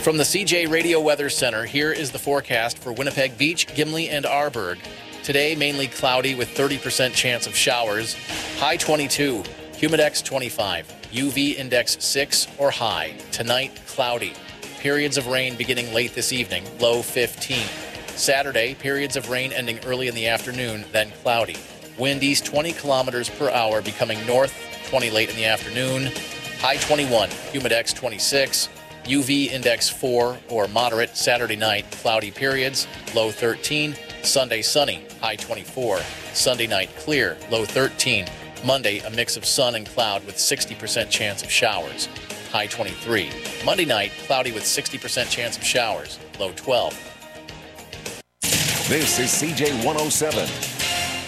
From the CJ Radio Weather Center, here is the forecast for Winnipeg Beach, Gimli, and Arborg. Today, mainly cloudy with 30% chance of showers. High 22, humidex 25, UV index 6 or high. Tonight, cloudy. Periods of rain beginning late this evening, low 15. Saturday, periods of rain ending early in the afternoon, then cloudy. Wind east 20 kilometers per hour, becoming north 20 late in the afternoon. High 21, humidex 26. UV index 4 or moderate. Saturday night, cloudy periods, low 13. Sunday, sunny, high 24. Sunday night, clear, low 13. Monday, a mix of sun and cloud with 60% chance of showers, high 23. Monday night, cloudy with 60% chance of showers, low 12. This is CJ 107.